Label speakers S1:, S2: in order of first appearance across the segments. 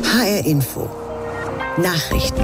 S1: HR Info. Nachrichten.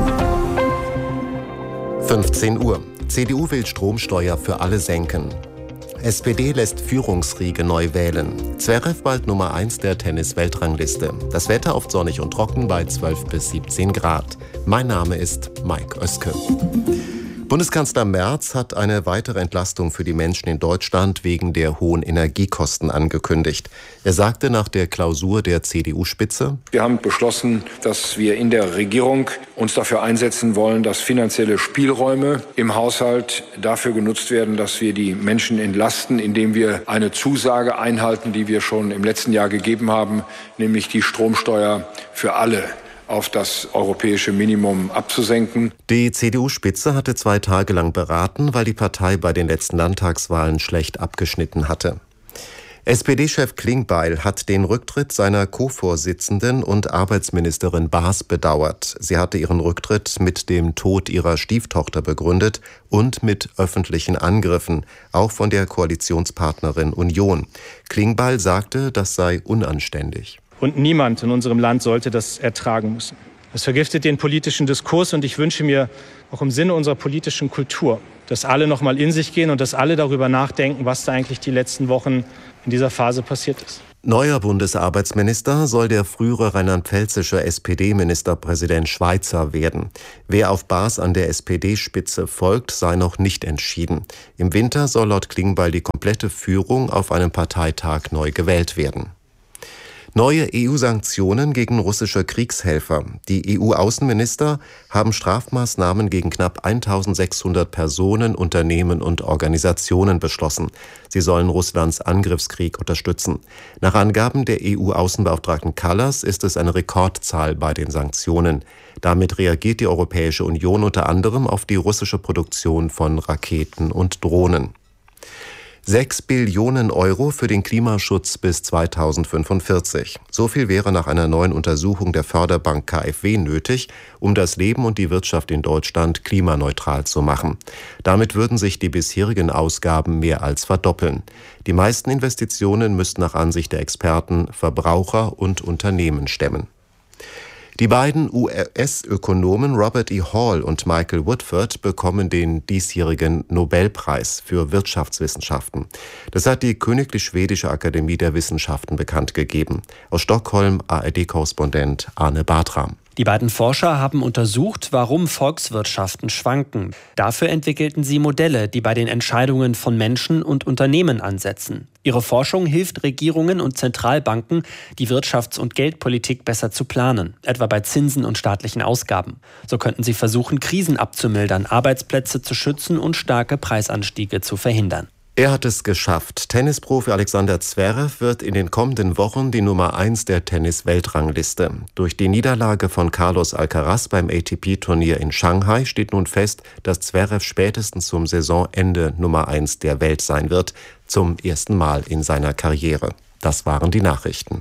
S2: 15 Uhr. CDU will Stromsteuer für alle senken. SPD lässt Führungsriege neu wählen. Zverev bald Nummer 1 der Tennis-Weltrangliste. Das Wetter oft sonnig und trocken bei 12 bis 17 Grad. Mein Name ist Mike Oeske. Bundeskanzler Merz hat eine weitere Entlastung für die Menschen in Deutschland wegen der hohen Energiekosten angekündigt. Er sagte nach der Klausur der CDU-Spitze:
S3: Wir haben beschlossen, dass wir in der Regierung uns dafür einsetzen wollen, dass finanzielle Spielräume im Haushalt dafür genutzt werden, dass wir die Menschen entlasten, indem wir eine Zusage einhalten, die wir schon im letzten Jahr gegeben haben, nämlich die Stromsteuer für alle auf das europäische Minimum abzusenken.
S2: Die CDU-Spitze hatte 2 Tage lang beraten, weil die Partei bei den letzten Landtagswahlen schlecht abgeschnitten hatte. SPD-Chef Klingbeil hat den Rücktritt seiner Co-Vorsitzenden und Arbeitsministerin Baas bedauert. Sie hatte ihren Rücktritt mit dem Tod ihrer Stieftochter begründet und mit öffentlichen Angriffen, auch von der Koalitionspartnerin Union. Klingbeil sagte, das sei unanständig.
S4: Und niemand in unserem Land sollte das ertragen müssen. Es vergiftet den politischen Diskurs und ich wünsche mir auch im Sinne unserer politischen Kultur, dass alle noch mal in sich gehen und dass alle darüber nachdenken, was da eigentlich die letzten Wochen in dieser Phase passiert ist.
S2: Neuer Bundesarbeitsminister soll der frühere rheinland-pfälzische SPD-Ministerpräsident Schweizer werden. Wer auf Baas an der SPD-Spitze folgt, sei noch nicht entschieden. Im Winter soll laut Klingbeil die komplette Führung auf einem Parteitag neu gewählt werden. Neue EU-Sanktionen gegen russische Kriegshelfer. Die EU-Außenminister haben Strafmaßnahmen gegen knapp 1600 Personen, Unternehmen und Organisationen beschlossen. Sie sollen Russlands Angriffskrieg unterstützen. Nach Angaben der EU-Außenbeauftragten Kallas ist es eine Rekordzahl bei den Sanktionen. Damit reagiert die Europäische Union unter anderem auf die russische Produktion von Raketen und Drohnen. 6 Billionen Euro für den Klimaschutz bis 2045. So viel wäre nach einer neuen Untersuchung der Förderbank KfW nötig, um das Leben und die Wirtschaft in Deutschland klimaneutral zu machen. Damit würden sich die bisherigen Ausgaben mehr als verdoppeln. Die meisten Investitionen müssten nach Ansicht der Experten Verbraucher und Unternehmen stemmen. Die beiden US-Ökonomen Robert E. Hall und Michael Woodford bekommen den diesjährigen Nobelpreis für Wirtschaftswissenschaften. Das hat die Königlich Schwedische Akademie der Wissenschaften bekannt gegeben. Aus Stockholm ARD-Korrespondent Arne Bartram.
S5: Die beiden Forscher haben untersucht, warum Volkswirtschaften schwanken. Dafür entwickelten sie Modelle, die bei den Entscheidungen von Menschen und Unternehmen ansetzen. Ihre Forschung hilft Regierungen und Zentralbanken, die Wirtschafts- und Geldpolitik besser zu planen, etwa bei Zinsen und staatlichen Ausgaben. So könnten sie versuchen, Krisen abzumildern, Arbeitsplätze zu schützen und starke Preisanstiege zu verhindern.
S2: Er hat es geschafft. Tennisprofi Alexander Zverev wird in den kommenden Wochen die Nummer 1 der Tennis-Weltrangliste. Durch die Niederlage von Carlos Alcaraz beim ATP-Turnier in Shanghai steht nun fest, dass Zverev spätestens zum Saisonende Nummer 1 der Welt sein wird, zum ersten Mal in seiner Karriere. Das waren die Nachrichten.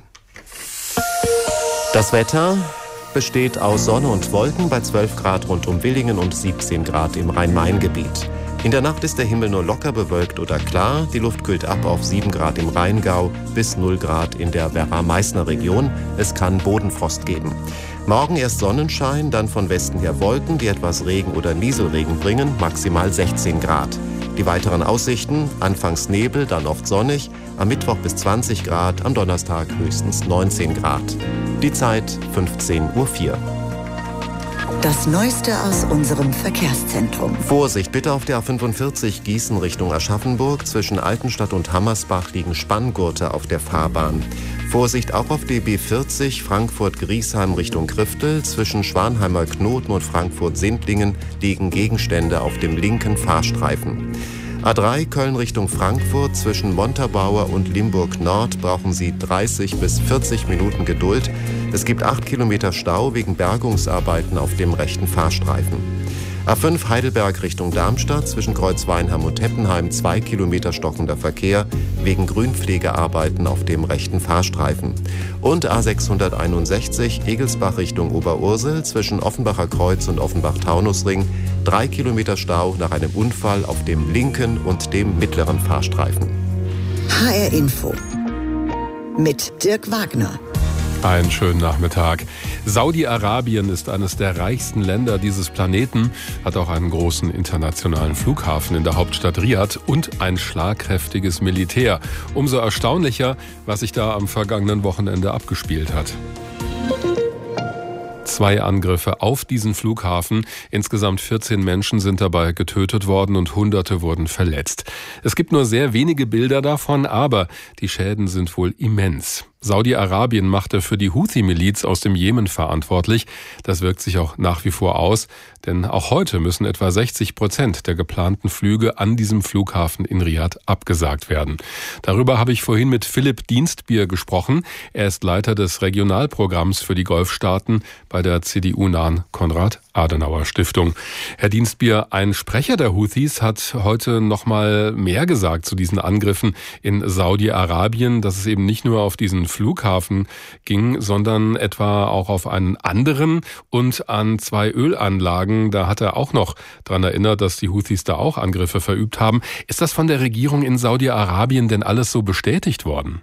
S2: Das Wetter besteht aus Sonne und Wolken bei 12 Grad rund um Villingen und 17 Grad im Rhein-Main-Gebiet. In der Nacht ist der Himmel nur locker bewölkt oder klar. Die Luft kühlt ab auf 7 Grad im Rheingau bis 0 Grad in der Werra-Meißner Region. Es kann Bodenfrost geben. Morgen erst Sonnenschein, dann von Westen her Wolken, die etwas Regen oder Nieselregen bringen, maximal 16 Grad. Die weiteren Aussichten: anfangs Nebel, dann oft sonnig, am Mittwoch bis 20 Grad, am Donnerstag höchstens 19 Grad. Die Zeit 15:04 Uhr.
S1: Das Neueste aus unserem Verkehrszentrum.
S2: Vorsicht, bitte auf der A45 Gießen Richtung Aschaffenburg. Zwischen Altenstadt und Hammersbach liegen Spanngurte auf der Fahrbahn. Vorsicht auch auf der B40 Frankfurt-Griesheim Richtung Griftel. Zwischen Schwanheimer Knoten und Frankfurt-Sindlingen liegen Gegenstände auf dem linken Fahrstreifen. A3 Köln Richtung Frankfurt. Zwischen Montabaur und Limburg Nord brauchen Sie 30 bis 40 Minuten Geduld. Es gibt 8 Kilometer Stau wegen Bergungsarbeiten auf dem rechten Fahrstreifen. A5 Heidelberg Richtung Darmstadt. Zwischen Kreuzweinheim und Heppenheim 2 Kilometer stockender Verkehr wegen Grünpflegearbeiten auf dem rechten Fahrstreifen. Und A661 Egelsbach Richtung Oberursel. Zwischen Offenbacher Kreuz und Offenbach-Taunusring 3 Kilometer Stau nach einem Unfall auf dem linken und dem mittleren Fahrstreifen.
S1: HR Info mit Dirk Wagner.
S6: Einen schönen Nachmittag. Saudi-Arabien ist eines der reichsten Länder dieses Planeten, hat auch einen großen internationalen Flughafen in der Hauptstadt Riad und ein schlagkräftiges Militär. Umso erstaunlicher, was sich da am vergangenen Wochenende abgespielt hat. 2 Angriffe auf diesen Flughafen. Insgesamt 14 Menschen sind dabei getötet worden und Hunderte wurden verletzt. Es gibt nur sehr wenige Bilder davon, aber die Schäden sind wohl immens. Saudi-Arabien machte für die Houthi-Miliz aus dem Jemen verantwortlich. Das wirkt sich auch nach wie vor aus, denn auch heute müssen etwa 60% der geplanten Flüge an diesem Flughafen in Riad abgesagt werden. Darüber habe ich vorhin mit Philipp Dienstbier gesprochen. Er ist Leiter des Regionalprogramms für die Golfstaaten bei der CDU-nahen Konrad-Adenauer-Stiftung. Herr Dienstbier, ein Sprecher der Houthis hat heute noch mal mehr gesagt zu diesen Angriffen in Saudi-Arabien, dass es eben nicht nur auf diesen Flughafen ging, sondern etwa auch auf einen anderen und an 2 Ölanlagen. Da hat er auch noch daran erinnert, dass die Houthis da auch Angriffe verübt haben. Ist das von der Regierung in Saudi-Arabien denn alles so bestätigt worden?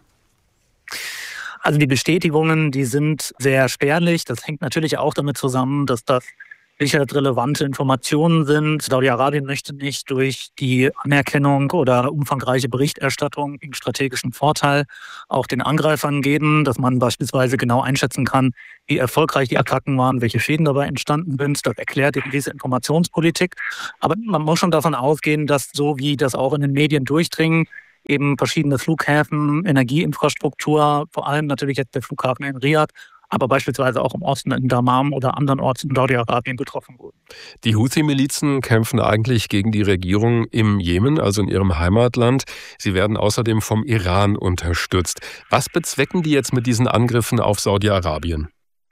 S7: Also die Bestätigungen, die sind sehr spärlich. Das hängt natürlich auch damit zusammen, dass das sicherheitsrelevante Informationen sind. Saudi-Arabien möchte nicht durch die Anerkennung oder umfangreiche Berichterstattung einen strategischen Vorteil auch den Angreifern geben, dass man beispielsweise genau einschätzen kann, wie erfolgreich die Attacken waren, welche Schäden dabei entstanden sind. Das erklärt eben diese Informationspolitik. Aber man muss schon davon ausgehen, dass so wie das auch in den Medien durchdringt, eben verschiedene Flughäfen, Energieinfrastruktur, vor allem natürlich jetzt der Flughafen in Riad, aber beispielsweise auch im Osten in Dammam oder anderen Orten in Saudi-Arabien betroffen wurden.
S6: Die Houthi-Milizen kämpfen eigentlich gegen die Regierung im Jemen, also in ihrem Heimatland. Sie werden außerdem vom Iran unterstützt. Was bezwecken die jetzt mit diesen Angriffen auf Saudi-Arabien?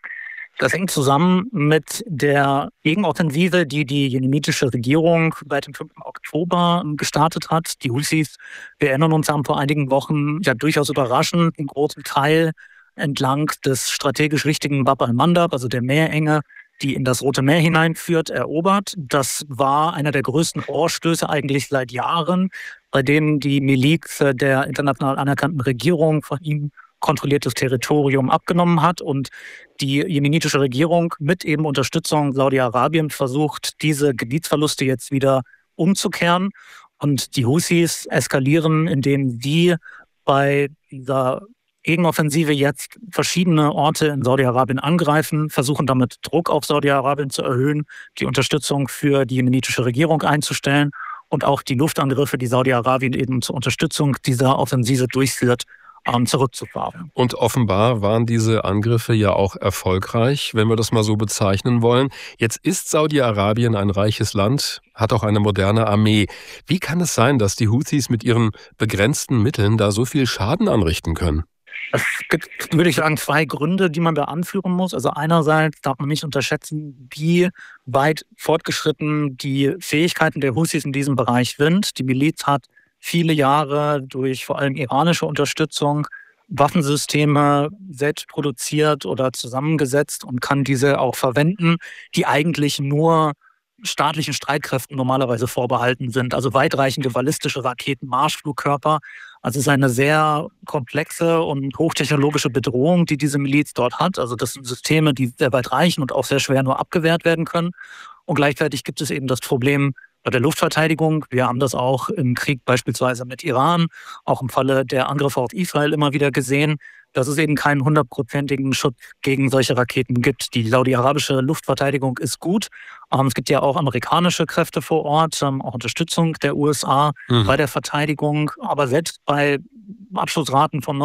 S7: Das hängt zusammen mit der Gegenoffensive, die die jemenitische Regierung seit dem 5. Oktober gestartet hat. Die Houthis, wir erinnern uns, haben vor einigen Wochen ja durchaus überraschend einen großen Teil entlang des strategisch wichtigen Bab al-Mandab, also der Meerenge, die in das Rote Meer hineinführt, erobert. Das war einer der größten Vorstöße eigentlich seit Jahren, bei denen die Miliz der international anerkannten Regierung von ihm kontrolliertes Territorium abgenommen hat und die jemenitische Regierung mit eben Unterstützung Saudi-Arabien versucht, diese Gebietsverluste jetzt wieder umzukehren. Und die Houthis eskalieren, indem sie bei dieser Gegenoffensive jetzt verschiedene Orte in Saudi-Arabien angreifen, versuchen damit Druck auf Saudi-Arabien zu erhöhen, die Unterstützung für die jemenitische Regierung einzustellen und auch die Luftangriffe, die Saudi-Arabien eben zur Unterstützung dieser Offensive durchführt, zurückzufahren.
S6: Und offenbar waren diese Angriffe ja auch erfolgreich, wenn wir das mal so bezeichnen wollen. Jetzt ist Saudi-Arabien ein reiches Land, hat auch eine moderne Armee. Wie kann es sein, dass die Houthis mit ihren begrenzten Mitteln da so viel Schaden anrichten können?
S7: Es gibt, würde ich sagen, 2 Gründe, die man da anführen muss. Also einerseits darf man nicht unterschätzen, wie weit fortgeschritten die Fähigkeiten der Houthis in diesem Bereich sind. Die Miliz hat viele Jahre durch vor allem iranische Unterstützung Waffensysteme selbst produziert oder zusammengesetzt und kann diese auch verwenden, die eigentlich nur staatlichen Streitkräften normalerweise vorbehalten sind. Also weitreichende ballistische Raketen, Marschflugkörper. Also es ist eine sehr komplexe und hochtechnologische Bedrohung, die diese Miliz dort hat. Also das sind Systeme, die sehr weit reichen und auch sehr schwer nur abgewehrt werden können. Und gleichzeitig gibt es eben das Problem bei der Luftverteidigung. Wir haben das auch im Krieg beispielsweise mit Iran, auch im Falle der Angriffe auf Israel immer wieder gesehen, dass es eben keinen 100%igen Schutz gegen solche Raketen gibt. Die saudi-arabische Luftverteidigung ist gut. Es gibt ja auch amerikanische Kräfte vor Ort, auch Unterstützung der USA bei der Verteidigung. Aber selbst bei Abschussraten von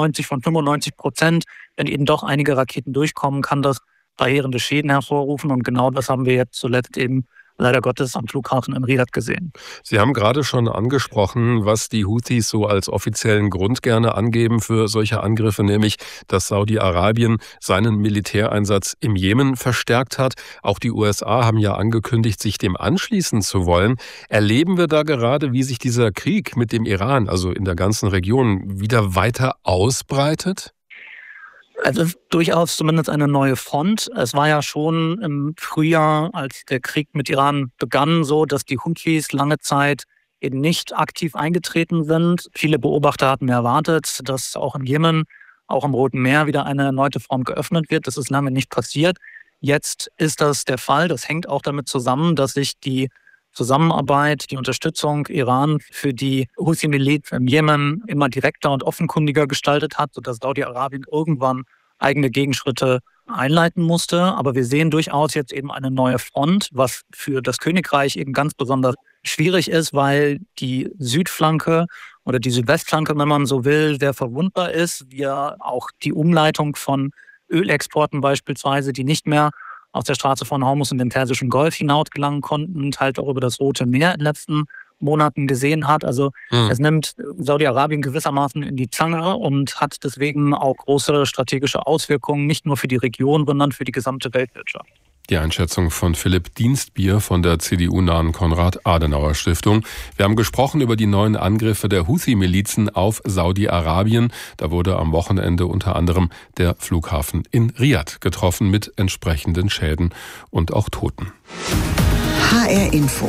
S7: 95%, wenn eben doch einige Raketen durchkommen, kann das verheerende Schäden hervorrufen. Und genau das haben wir jetzt zuletzt eben leider Gottes am Flughafen in Riad gesehen.
S6: Sie haben gerade schon angesprochen, was die Houthis so als offiziellen Grund gerne angeben für solche Angriffe, nämlich, dass Saudi-Arabien seinen Militäreinsatz im Jemen verstärkt hat. Auch die USA haben ja angekündigt, sich dem anschließen zu wollen. Erleben wir da gerade, wie sich dieser Krieg mit dem Iran, also in der ganzen Region, wieder weiter ausbreitet?
S7: Also es ist durchaus zumindest eine neue Front. Es war ja schon im Frühjahr, als der Krieg mit Iran begann, so, dass die Houthis lange Zeit eben nicht aktiv eingetreten sind. Viele Beobachter hatten erwartet, dass auch im Jemen auch am Roten Meer wieder eine erneute Front geöffnet wird. Das ist lange nicht passiert. Jetzt ist das der Fall. Das hängt auch damit zusammen, dass sich die Zusammenarbeit, die Unterstützung Iran für die Houthi-Miliz im Jemen immer direkter und offenkundiger gestaltet hat, sodass Saudi-Arabien irgendwann eigene Gegenschritte einleiten musste. Aber wir sehen durchaus jetzt eben eine neue Front, was für das Königreich eben ganz besonders schwierig ist, weil die Südflanke oder die Südwestflanke, wenn man so will, sehr verwundbar ist. Wir auch die Umleitung von Ölexporten beispielsweise, die nicht mehr aus der Straße von Hormuz in den Persischen Golf hinaus gelangen konnten und halt auch über das Rote Meer in den letzten Monaten gesehen hat. Also es nimmt Saudi-Arabien gewissermaßen in die Zange und hat deswegen auch große strategische Auswirkungen, nicht nur für die Region, sondern für die gesamte Weltwirtschaft.
S6: Die Einschätzung von Philipp Dienstbier von der CDU-nahen Konrad-Adenauer-Stiftung. Wir haben gesprochen über die neuen Angriffe der Houthi-Milizen auf Saudi-Arabien. Da wurde am Wochenende unter anderem der Flughafen in Riad getroffen mit entsprechenden Schäden und auch Toten.
S1: HR Info.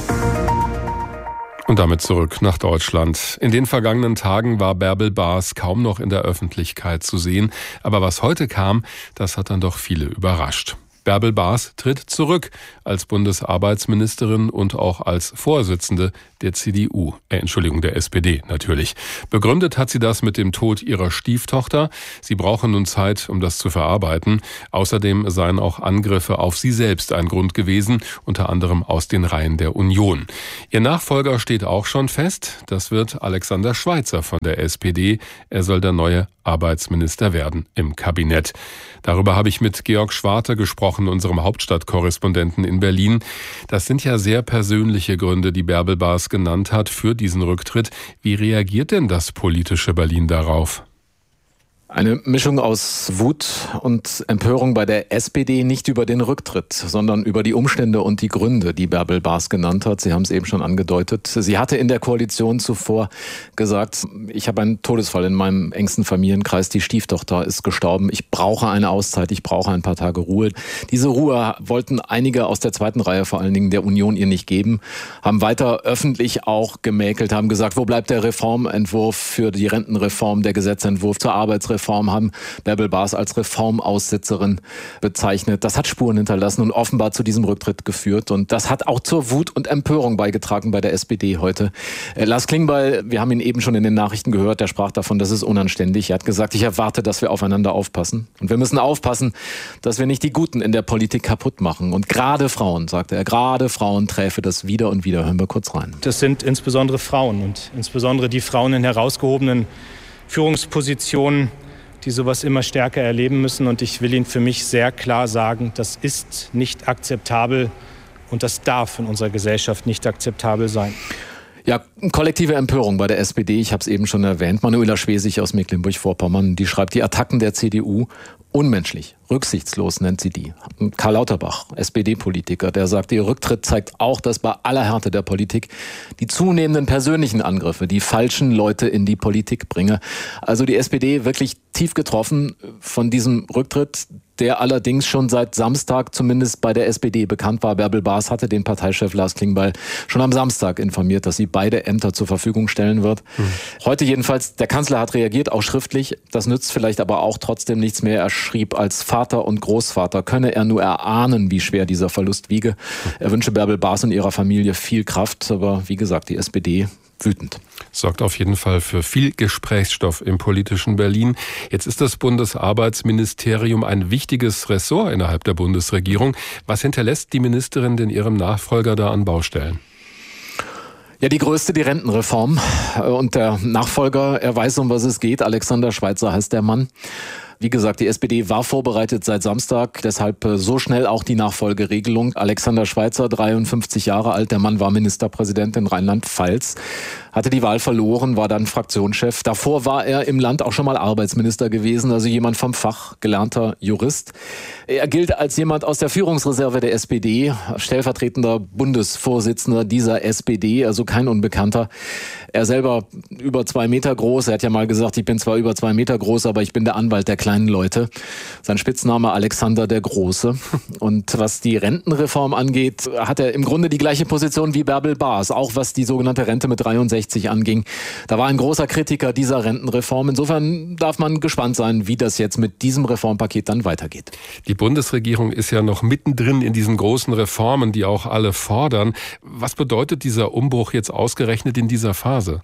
S6: Und damit zurück nach Deutschland. In den vergangenen Tagen war Bärbel Baas kaum noch in der Öffentlichkeit zu sehen. Aber was heute kam, das hat dann doch viele überrascht. Bärbel Baas tritt zurück als Bundesarbeitsministerin und auch als Vorsitzende der der SPD natürlich. Begründet hat sie das mit dem Tod ihrer Stieftochter. Sie brauche nun Zeit, um das zu verarbeiten. Außerdem seien auch Angriffe auf sie selbst ein Grund gewesen, unter anderem aus den Reihen der Union. Ihr Nachfolger steht auch schon fest. Das wird Alexander Schweitzer von der SPD. Er soll der neue Arbeitsminister werden im Kabinett. Darüber habe ich mit Georg Schwarte gesprochen, unserem Hauptstadtkorrespondenten in Berlin. Das sind ja sehr persönliche Gründe, die Bärbel Baas genannt hat für diesen Rücktritt. Wie reagiert denn das politische Berlin darauf?
S8: Eine Mischung aus Wut und Empörung bei der SPD, nicht über den Rücktritt, sondern über die Umstände und die Gründe, die Bärbel Baas genannt hat. Sie haben es eben schon angedeutet. Sie hatte in der Koalition zuvor gesagt, ich habe einen Todesfall in meinem engsten Familienkreis, die Stieftochter ist gestorben, ich brauche eine Auszeit, ich brauche ein paar Tage Ruhe. Diese Ruhe wollten einige aus der zweiten Reihe, vor allen Dingen der Union, ihr nicht geben, haben weiter öffentlich auch gemäkelt, haben gesagt, wo bleibt der Reformentwurf für die Rentenreform, der Gesetzentwurf zur Arbeitsreform, haben Bärbel Baas als Reformaussitzerin bezeichnet. Das hat Spuren hinterlassen und offenbar zu diesem Rücktritt geführt. Und das hat auch zur Wut und Empörung beigetragen bei der SPD heute. Lars Klingbeil, wir haben ihn eben schon in den Nachrichten gehört, der sprach davon, das ist unanständig. Er hat gesagt, ich erwarte, dass wir aufeinander aufpassen. Und wir müssen aufpassen, dass wir nicht die Guten in der Politik kaputt machen. Und gerade Frauen, sagte er, gerade Frauen träfe das wieder und wieder. Hören wir kurz rein.
S4: Das sind insbesondere Frauen und insbesondere die Frauen in herausgehobenen Führungspositionen, die sowas immer stärker erleben müssen. Und ich will Ihnen für mich sehr klar sagen, das ist nicht akzeptabel und das darf in unserer Gesellschaft nicht akzeptabel sein.
S8: Ja, kollektive Empörung bei der SPD, ich habe es eben schon erwähnt. Manuela Schwesig aus Mecklenburg-Vorpommern, die schreibt, die Attacken der CDU unmenschlich, rücksichtslos nennt sie die. Karl Lauterbach, SPD-Politiker, der sagt, ihr Rücktritt zeigt auch, dass bei aller Härte der Politik die zunehmenden persönlichen Angriffe die falschen Leute in die Politik bringe. Also die SPD wirklich tief getroffen von diesem Rücktritt, der allerdings schon seit Samstag zumindest bei der SPD bekannt war. Bärbel Baas hatte den Parteichef Lars Klingbeil schon am Samstag informiert, dass sie beide Ämter zur Verfügung stellen wird. Heute jedenfalls, der Kanzler hat reagiert, auch schriftlich. Das nützt vielleicht aber auch trotzdem nichts mehr. Er schrieb, als Vater und Großvater könne er nur erahnen, wie schwer dieser Verlust wiege. Er wünsche Bärbel Baas und ihrer Familie viel Kraft. Aber wie gesagt, die SPD wütend.
S6: Sorgt auf jeden Fall für viel Gesprächsstoff im politischen Berlin. Jetzt ist das Bundesarbeitsministerium ein wichtiges Ressort innerhalb der Bundesregierung. Was hinterlässt die Ministerin denn ihrem Nachfolger da an Baustellen?
S8: Ja, die größte, die Rentenreform. Und der Nachfolger, er weiß, um was es geht. Alexander Schweitzer heißt der Mann. Wie gesagt, die SPD war vorbereitet seit Samstag, deshalb so schnell auch die Nachfolgeregelung. Alexander Schweitzer, 53 Jahre alt, der Mann war Ministerpräsident in Rheinland-Pfalz, hatte die Wahl verloren, war dann Fraktionschef. Davor war er im Land auch schon mal Arbeitsminister gewesen, also jemand vom Fach, gelernter Jurist. Er gilt als jemand aus der Führungsreserve der SPD, stellvertretender Bundesvorsitzender dieser SPD, also kein Unbekannter. Er selber über 2 Meter groß, er hat ja mal gesagt, ich bin zwar über 2 Meter groß, aber ich bin der Anwalt der kleinen Leute. Sein Spitzname Alexander der Große. Und was die Rentenreform angeht, hat er im Grunde die gleiche Position wie Bärbel Baas, auch was die sogenannte Rente mit 63 65 anging. Da war ein großer Kritiker dieser Rentenreform. Insofern darf man gespannt sein, wie das jetzt mit diesem Reformpaket dann weitergeht.
S6: Die Bundesregierung ist ja noch mittendrin in diesen großen Reformen, die auch alle fordern. Was bedeutet dieser Umbruch jetzt ausgerechnet in dieser Phase?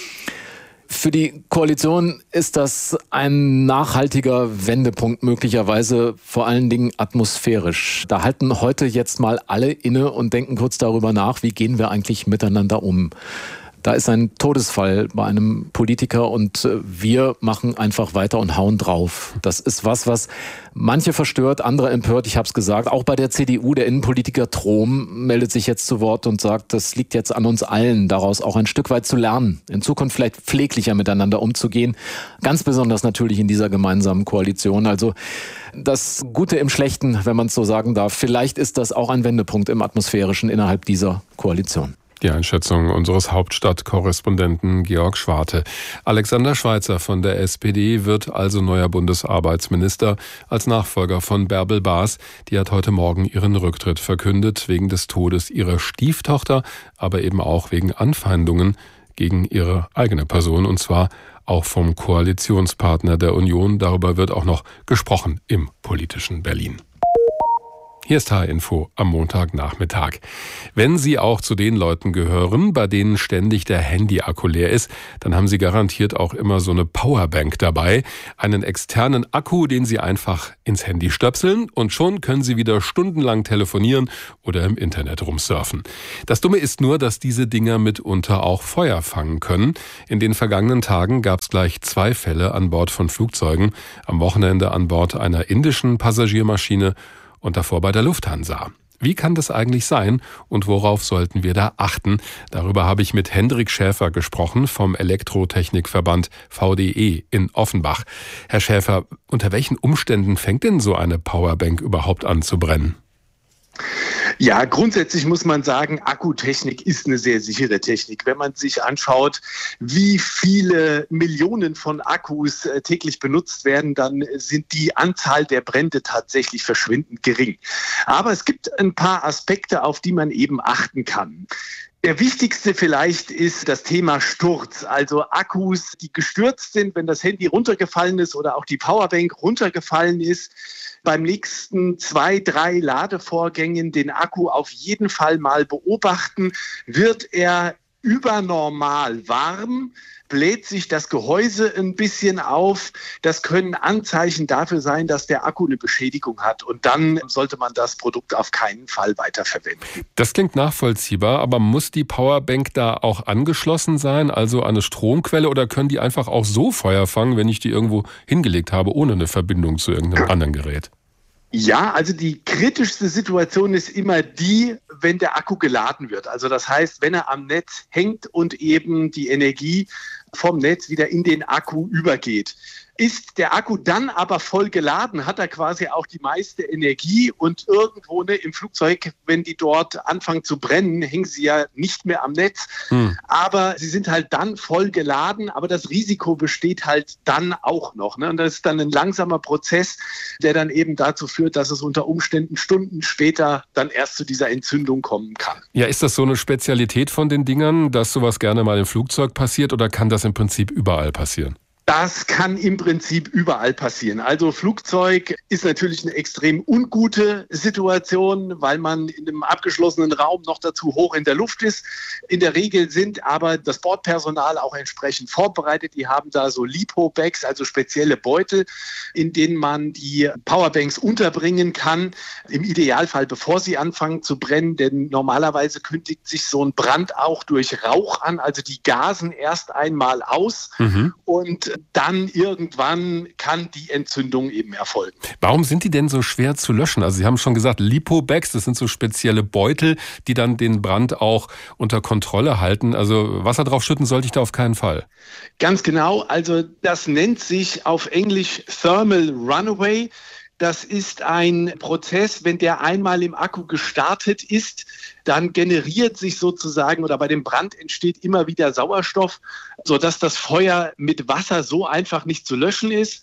S8: Für die Koalition ist das ein nachhaltiger Wendepunkt, möglicherweise vor allen Dingen atmosphärisch. Da halten heute jetzt mal alle inne und denken kurz darüber nach, wie gehen wir eigentlich miteinander um. Da ist ein Todesfall bei einem Politiker und wir machen einfach weiter und hauen drauf. Das ist was manche verstört, andere empört, ich habe es gesagt. Auch bei der CDU, der Innenpolitiker Trom meldet sich jetzt zu Wort und sagt, das liegt jetzt an uns allen, daraus auch ein Stück weit zu lernen, in Zukunft vielleicht pfleglicher miteinander umzugehen. Ganz besonders natürlich in dieser gemeinsamen Koalition. Also das Gute im Schlechten, wenn man es so sagen darf. Vielleicht ist das auch ein Wendepunkt im Atmosphärischen innerhalb dieser Koalition.
S6: Die Einschätzung unseres Hauptstadtkorrespondenten Georg Schwarte. Alexander Schweitzer von der SPD wird also neuer Bundesarbeitsminister als Nachfolger von Bärbel Baas. Die hat heute Morgen ihren Rücktritt verkündet, wegen des Todes ihrer Stieftochter, aber eben auch wegen Anfeindungen gegen ihre eigene Person, und zwar auch vom Koalitionspartner der Union. Darüber wird auch noch gesprochen im politischen Berlin. Hier ist H-Info am Montagnachmittag. Wenn Sie auch zu den Leuten gehören, bei denen ständig der Handy-Akku leer ist, dann haben Sie garantiert auch immer so eine Powerbank dabei. Einen externen Akku, den Sie einfach ins Handy stöpseln und schon können Sie wieder stundenlang telefonieren oder im Internet rumsurfen. Das Dumme ist nur, dass diese Dinger mitunter auch Feuer fangen können. In den vergangenen Tagen gab es gleich 2 Fälle an Bord von Flugzeugen. Am Wochenende an Bord einer indischen Passagiermaschine und davor bei der Lufthansa. Wie kann das eigentlich sein und worauf sollten wir da achten? Darüber habe ich mit Hendrik Schäfer gesprochen vom Elektrotechnikverband VDE in Offenbach. Herr Schäfer, unter welchen Umständen fängt denn so eine Powerbank überhaupt an zu brennen?
S9: Ja, grundsätzlich muss man sagen, Akkutechnik ist eine sehr sichere Technik. Wenn man sich anschaut, wie viele Millionen von Akkus täglich benutzt werden, dann sind die Anzahl der Brände tatsächlich verschwindend gering. Aber es gibt ein paar Aspekte, auf die man eben achten kann. Der wichtigste vielleicht ist das Thema Sturz, also Akkus, die gestürzt sind, wenn das Handy runtergefallen ist oder auch die Powerbank runtergefallen ist. Beim nächsten 2, 3 Ladevorgängen den Akku auf jeden Fall mal beobachten. Wird er übernormal warm? Bläht sich das Gehäuse ein bisschen auf? Das können Anzeichen dafür sein, dass der Akku eine Beschädigung hat. Und dann sollte man das Produkt auf keinen Fall weiterverwenden.
S6: Das klingt nachvollziehbar, aber muss die Powerbank da auch angeschlossen sein, also an eine Stromquelle, oder können die einfach auch so Feuer fangen, wenn ich die irgendwo hingelegt habe, ohne eine Verbindung zu irgendeinem anderen Gerät?
S9: Ja, also die kritischste Situation ist immer die, wenn der Akku geladen wird. Also das heißt, wenn er am Netz hängt und eben die Energie vom Netz wieder in den Akku übergeht. Ist der Akku dann aber voll geladen, hat er quasi auch die meiste Energie und irgendwo im Flugzeug, wenn die dort anfangen zu brennen, hängen sie ja nicht mehr am Netz. Aber sie sind halt dann voll geladen, aber das Risiko besteht halt dann auch noch. Und das ist dann ein langsamer Prozess, der dann eben dazu führt, dass es unter Umständen Stunden später dann erst zu dieser Entzündung kommen kann.
S6: Ja, ist das so eine Spezialität von den Dingern, dass sowas gerne mal im Flugzeug passiert, oder kann das im Prinzip überall passieren?
S9: Das kann im Prinzip überall passieren. Also Flugzeug ist natürlich eine extrem ungute Situation, weil man in einem abgeschlossenen Raum noch dazu hoch in der Luft ist. In der Regel sind aber das Bordpersonal auch entsprechend vorbereitet. Die haben da so Lipo-Bags, also spezielle Beutel, in denen man die Powerbanks unterbringen kann. Im Idealfall, bevor sie anfangen zu brennen, denn normalerweise kündigt sich so ein Brand auch durch Rauch an. Also die gasen erst einmal aus und dann irgendwann kann die Entzündung eben erfolgen.
S6: Warum sind die denn so schwer zu löschen? Also Sie haben schon gesagt, Lipo-Bags, das sind so spezielle Beutel, die dann den Brand auch unter Kontrolle halten. Also Wasser drauf schütten sollte ich da auf keinen Fall.
S9: Ganz genau, also das nennt sich auf Englisch Thermal Runaway. Das ist ein Prozess, wenn der einmal im Akku gestartet ist, dann generiert sich sozusagen oder bei dem Brand entsteht immer wieder Sauerstoff, sodass das Feuer mit Wasser so einfach nicht zu löschen ist.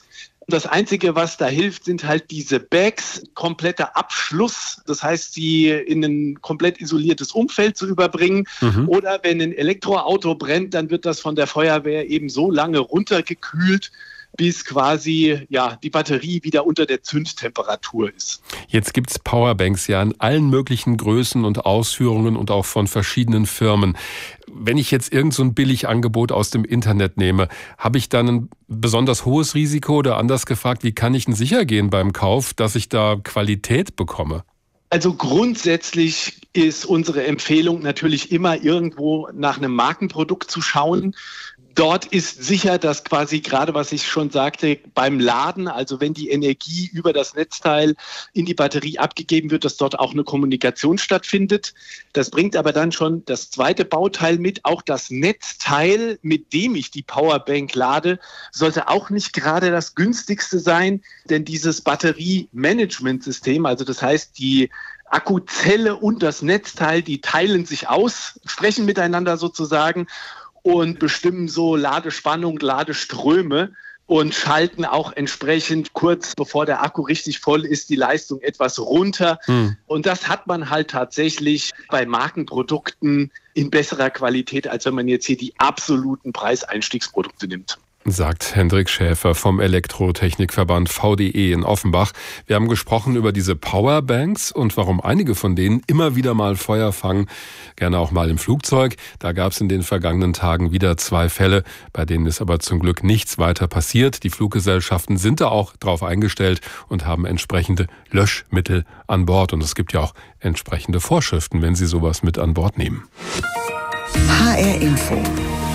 S9: Das Einzige, was da hilft, sind halt diese Bags, kompletter Abschluss. Das heißt, sie in ein komplett isoliertes Umfeld zu überbringen. Oder wenn ein Elektroauto brennt, dann wird das von der Feuerwehr eben so lange runtergekühlt, bis quasi die Batterie wieder unter der Zündtemperatur ist.
S6: Jetzt gibt's Powerbanks ja in allen möglichen Größen und Ausführungen und auch von verschiedenen Firmen. Wenn ich jetzt irgend so ein Billigangebot aus dem Internet nehme, habe ich dann ein besonders hohes Risiko oder anders gefragt, wie kann ich denn sicher gehen beim Kauf, dass ich da Qualität bekomme?
S9: Also grundsätzlich ist unsere Empfehlung natürlich immer irgendwo nach einem Markenprodukt zu schauen. Dort ist sicher, dass quasi gerade, was ich schon sagte, beim Laden, also wenn die Energie über das Netzteil in die Batterie abgegeben wird, dass dort auch eine Kommunikation stattfindet. Das bringt aber dann schon das zweite Bauteil mit. Auch das Netzteil, mit dem ich die Powerbank lade, sollte auch nicht gerade das günstigste sein, denn dieses Batteriemanagementsystem, also das heißt die Akkuzelle und das Netzteil, die teilen sich aus, sprechen miteinander sozusagen und bestimmen so Ladespannung, Ladeströme und schalten auch entsprechend kurz bevor der Akku richtig voll ist, die Leistung etwas runter. Und das hat man halt tatsächlich bei Markenprodukten in besserer Qualität, als wenn man jetzt hier die absoluten Preiseinstiegsprodukte nimmt.
S6: Sagt Hendrik Schäfer vom Elektrotechnikverband VDE in Offenbach. Wir haben gesprochen über diese Powerbanks und warum einige von denen immer wieder mal Feuer fangen, gerne auch mal im Flugzeug. Da gab es in den vergangenen Tagen wieder 2 Fälle, bei denen ist aber zum Glück nichts weiter passiert. Die Fluggesellschaften sind da auch drauf eingestellt und haben entsprechende Löschmittel an Bord. Und es gibt ja auch entsprechende Vorschriften, wenn sie sowas mit an Bord nehmen.
S1: HR Info.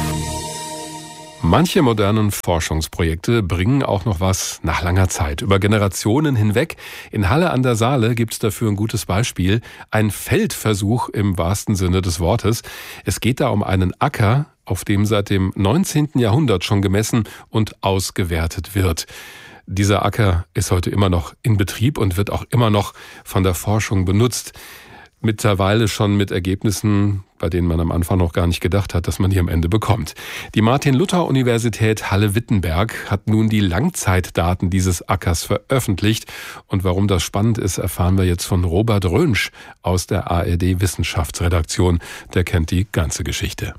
S6: Manche modernen Forschungsprojekte bringen auch noch was nach langer Zeit, über Generationen hinweg. In Halle an der Saale gibt es dafür ein gutes Beispiel, ein Feldversuch im wahrsten Sinne des Wortes. Es geht da um einen Acker, auf dem seit dem 19. Jahrhundert schon gemessen und ausgewertet wird. Dieser Acker ist heute immer noch in Betrieb und wird auch immer noch von der Forschung benutzt. Mittlerweile schon mit Ergebnissen, bei denen man am Anfang noch gar nicht gedacht hat, dass man die am Ende bekommt. Die Martin-Luther-Universität Halle-Wittenberg hat nun die Langzeitdaten dieses Ackers veröffentlicht. Und warum das spannend ist, erfahren wir jetzt von Robert Rönsch aus der ARD-Wissenschaftsredaktion. Der kennt die ganze Geschichte.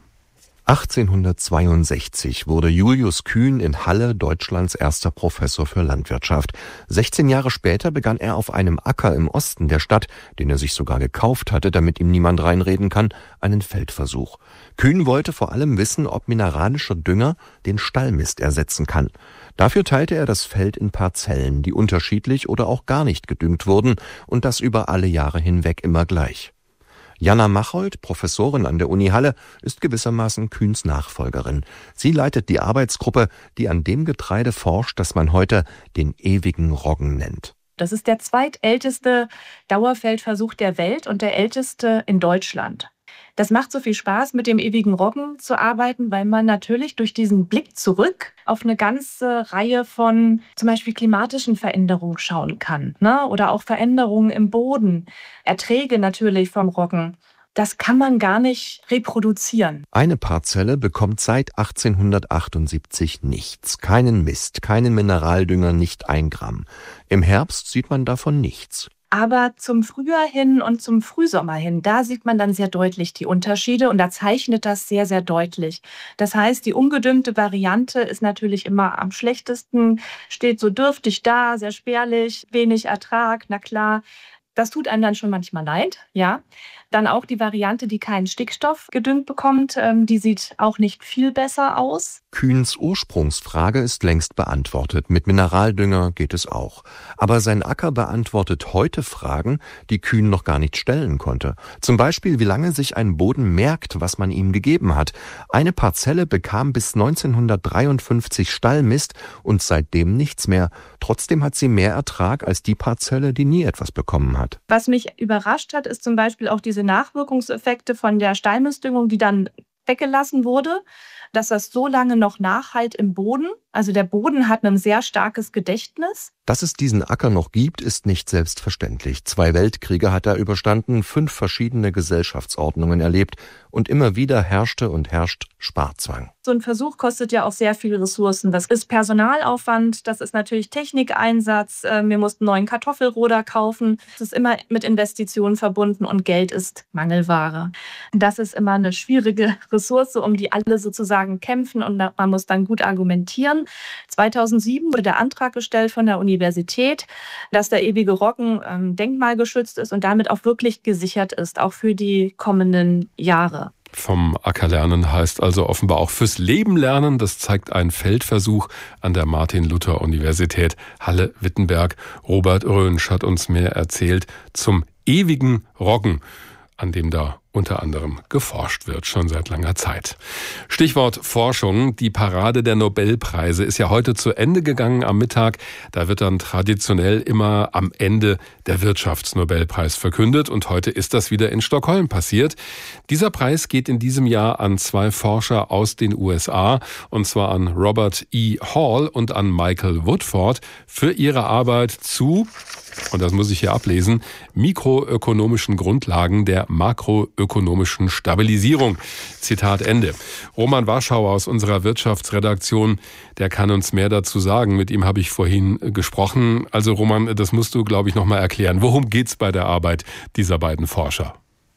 S10: 1862 wurde Julius Kühn in Halle Deutschlands erster Professor für Landwirtschaft. 16 Jahre später begann er auf einem Acker im Osten der Stadt, den er sich sogar gekauft hatte, damit ihm niemand reinreden kann, einen Feldversuch. Kühn wollte vor allem wissen, ob mineralischer Dünger den Stallmist ersetzen kann. Dafür teilte er das Feld in Parzellen, die unterschiedlich oder auch gar nicht gedüngt wurden, und das über alle Jahre hinweg immer gleich. Jana Machold, Professorin an der Uni Halle, ist gewissermaßen Kühns Nachfolgerin. Sie leitet die Arbeitsgruppe, die an dem Getreide forscht, das man heute den ewigen Roggen nennt.
S11: Das ist der zweitälteste Dauerfeldversuch der Welt und der älteste in Deutschland. Das macht so viel Spaß, mit dem ewigen Roggen zu arbeiten, weil man natürlich durch diesen Blick zurück auf eine ganze Reihe von zum Beispiel klimatischen Veränderungen schauen kann, ne? Oder auch Veränderungen im Boden, Erträge natürlich vom Roggen. Das kann man gar nicht reproduzieren.
S10: Eine Parzelle bekommt seit 1878 nichts. Keinen Mist, keinen Mineraldünger, nicht 1 Gramm. Im Herbst sieht man davon nichts.
S11: Aber zum Frühjahr hin und zum Frühsommer hin, da sieht man dann sehr deutlich die Unterschiede und da zeichnet das sehr, sehr deutlich. Das heißt, die ungedüngte Variante ist natürlich immer am schlechtesten, steht so dürftig da, sehr spärlich, wenig Ertrag, na klar. Das tut einem dann schon manchmal leid, ja. Dann auch die Variante, die keinen Stickstoff gedüngt bekommt, die sieht auch nicht viel besser aus.
S10: Kühns Ursprungsfrage ist längst beantwortet. Mit Mineraldünger geht es auch. Aber sein Acker beantwortet heute Fragen, die Kühn noch gar nicht stellen konnte. Zum Beispiel, wie lange sich ein Boden merkt, was man ihm gegeben hat. Eine Parzelle bekam bis 1953 Stallmist und seitdem nichts mehr. Trotzdem hat sie mehr Ertrag als die Parzelle, die nie etwas bekommen hat.
S11: Was mich überrascht hat, ist zum Beispiel auch diese Nachwirkungseffekte von der Stallmistdüngung, die dann weggelassen wurde, dass das so lange noch nachhalt im Boden. Also der Boden hat ein sehr starkes Gedächtnis.
S10: Dass es diesen Acker noch gibt, ist nicht selbstverständlich. 2 Weltkriege hat er überstanden, 5 verschiedene Gesellschaftsordnungen erlebt und immer wieder herrscht Sparzwang.
S11: So ein Versuch kostet ja auch sehr viele Ressourcen. Das ist Personalaufwand, das ist natürlich Technikeinsatz. Wir mussten neuen Kartoffelroder kaufen. Das ist immer mit Investitionen verbunden und Geld ist Mangelware. Das ist immer eine schwierige Ressource, um die alle sozusagen kämpfen und man muss dann gut argumentieren. 2007 wurde der Antrag gestellt von der Universität, dass der ewige Roggen denkmalgeschützt ist und damit auch wirklich gesichert ist, auch für die kommenden Jahre.
S6: Vom Acker lernen heißt also offenbar auch fürs Leben lernen. Das zeigt ein Feldversuch an der Martin-Luther-Universität Halle-Wittenberg. Robert Rönsch hat uns mehr erzählt zum ewigen Roggen, an dem da unter anderem geforscht wird, schon seit langer Zeit. Stichwort Forschung. Die Parade der Nobelpreise ist ja heute zu Ende gegangen am Mittag. Da wird dann traditionell immer am Ende der Wirtschaftsnobelpreis verkündet. Und heute ist das wieder in Stockholm passiert. Dieser Preis geht in diesem Jahr an 2 Forscher aus den USA. Und zwar an Robert E. Hall und an Michael Woodford für ihre Arbeit zu, und das muss ich hier ablesen, mikroökonomischen Grundlagen der makroökonomischen Stabilisierung. Zitat Ende. Roman Warschauer aus unserer Wirtschaftsredaktion, der kann uns mehr dazu sagen. Mit ihm habe ich vorhin gesprochen. Also Roman, das musst du, glaube ich, noch mal erklären. Worum geht's bei der Arbeit dieser beiden Forscher?